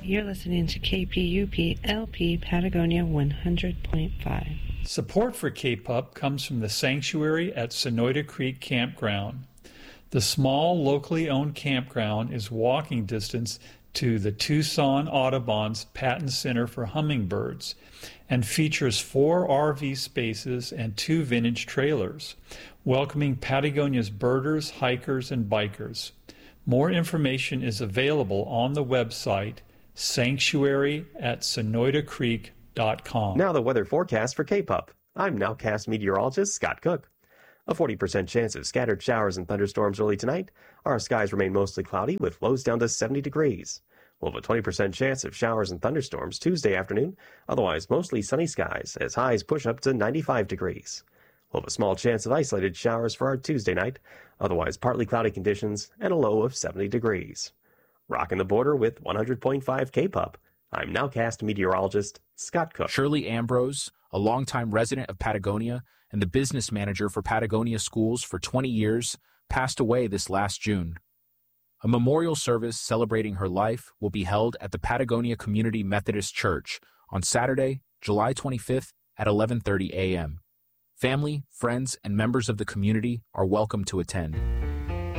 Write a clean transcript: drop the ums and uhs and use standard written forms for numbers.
You're listening to KPUP LP Patagonia 100.5. Support for K-Pup comes from the Sanctuary at Sonoyta Creek Campground. The small, locally owned campground is walking distance to the Tucson Audubon's Patton Center for Hummingbirds and features 4 RV spaces and 2 vintage trailers, welcoming Patagonia's birders, hikers, and bikers. More information is available on the website sanctuaryatsonoytacreek.com. Now the weather forecast for K-Pup. I'm Nowcast meteorologist Scott Cook. A 40% chance of scattered showers and thunderstorms early tonight. Our skies remain mostly cloudy with lows down to 70 degrees. We'll have a 20% chance of showers and thunderstorms Tuesday afternoon, otherwise mostly sunny skies as highs push up to 95 degrees. We'll have a small chance of isolated showers for our Tuesday night, otherwise partly cloudy conditions and a low of 70 degrees. Rocking the border with 100.5 K-Pup. I'm Nowcast meteorologist Scott Cook. Shirley Ambrose, a longtime resident of Patagonia and the business manager for Patagonia Schools for 20 years, passed away this last June. A memorial service celebrating her life will be held at the Patagonia Community Methodist Church on Saturday, July 25th at 11:30 a.m. Family, friends, and members of the community are welcome to attend.